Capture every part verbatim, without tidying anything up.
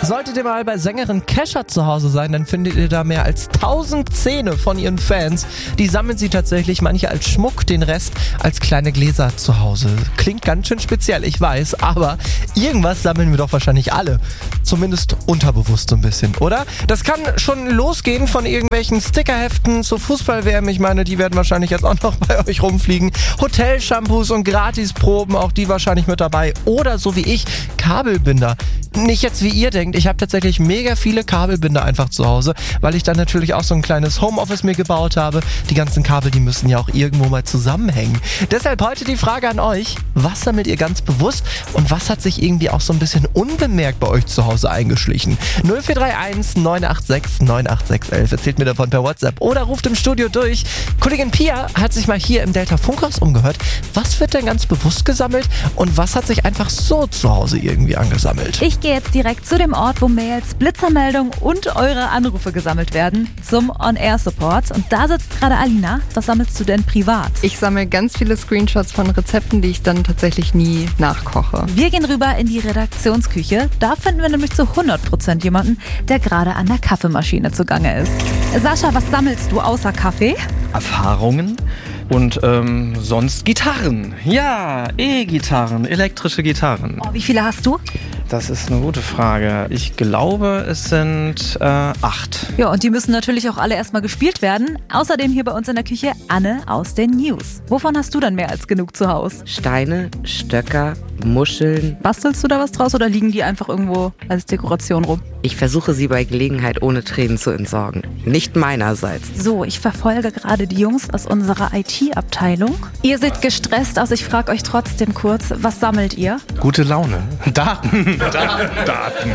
Solltet ihr mal bei Sängerin Kesha zu Hause sein, dann findet ihr da mehr als tausend Zähne von ihren Fans. Die sammeln sie tatsächlich, manche als Schmuck, den Rest als kleine Gläser zu Hause. Klingt ganz schön speziell, ich weiß, aber irgendwas sammeln wir doch wahrscheinlich alle. Zumindest unterbewusst so ein bisschen, oder? Das kann schon losgehen von irgendwelchen Stickerheften zur Fußball-W M. Ich meine, die werden wahrscheinlich jetzt auch noch bei euch rumfliegen. Hotel-Shampoos und Gratisproben, auch die wahrscheinlich mit dabei. Oder so wie ich, Kabelbinder. Nicht jetzt wie ihr denkt, ich habe tatsächlich mega viele Kabelbinder einfach zu Hause, weil ich dann natürlich auch so ein kleines Homeoffice mir gebaut habe. Die ganzen Kabel, die müssen ja auch irgendwo mal zusammenhängen. Deshalb heute die Frage an euch, was sammelt ihr ganz bewusst und was hat sich irgendwie auch so ein bisschen unbemerkt bei euch zu Hause eingeschlichen? null vier drei eins neun acht sechs neun acht sechs eins, erzählt mir davon per WhatsApp oder ruft im Studio durch. Kollegin Pia hat sich mal hier im Delta Funkhaus umgehört. Was wird denn ganz bewusst gesammelt und was hat sich einfach so zu Hause irgendwie angesammelt? Ich gehe jetzt direkt zu dem Ort, wo Mails, Blitzermeldungen und eure Anrufe gesammelt werden, zum On-Air-Support. Und da sitzt gerade Alina. Was sammelst du denn privat? Ich sammle ganz viele Screenshots von Rezepten, die ich dann tatsächlich nie nachkoche. Wir gehen rüber in die Redaktionsküche. Da finden wir nämlich zu hundert Prozent jemanden, der gerade an der Kaffeemaschine zugange ist. Sascha, was sammelst du außer Kaffee? Erfahrungen und ähm, sonst Gitarren. Ja, E-Gitarren, elektrische Gitarren. Oh, wie viele hast du? Das ist eine gute Frage. Ich glaube, es sind äh, acht. Ja, und die müssen natürlich auch alle erstmal gespielt werden. Außerdem hier bei uns in der Küche Anne aus den News. Wovon hast du dann mehr als genug zu Hause? Steine, Stöcker, Muscheln. Bastelst du da was draus oder liegen die einfach irgendwo als Dekoration rum? Ich versuche sie bei Gelegenheit ohne Tränen zu entsorgen. Nicht meinerseits. So, ich verfolge gerade die Jungs aus unserer I T-Abteilung. Ihr seht gestresst aus. Ich frage euch trotzdem kurz, was sammelt ihr? Gute Laune. Daten. Daten. Daten.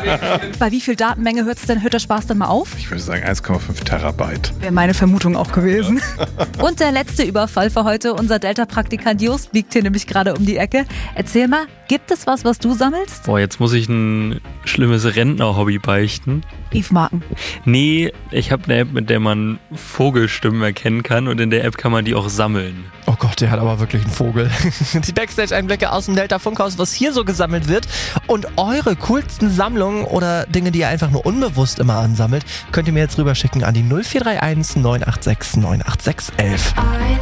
Bei wie viel Datenmenge hört es denn, hört der Spaß dann mal auf? Ich würde sagen eins Komma fünf Terabyte. Wäre meine Vermutung auch gewesen. Und der letzte Überfall für heute. Unser Delta-Praktikant Just biegt hier nämlich gerade um die Ecke. Erzähl mal, gibt es was, was du sammelst? Boah, jetzt muss ich ein schlimmes Rentner-Hobby beichten. Briefmarken. Nee, ich habe eine App, mit der man Vogelstimmen erkennen kann und in der App kann man die auch sammeln. Oh Gott, der hat aber wirklich einen Vogel. Die Backstage-Einblicke aus dem Delta Funkhaus, was hier so gesammelt wird. Und eure coolsten Sammlungen oder Dinge, die ihr einfach nur unbewusst immer ansammelt, könnt ihr mir jetzt rüberschicken an die null vier drei eins neun acht sechs neun acht sechs eins eins.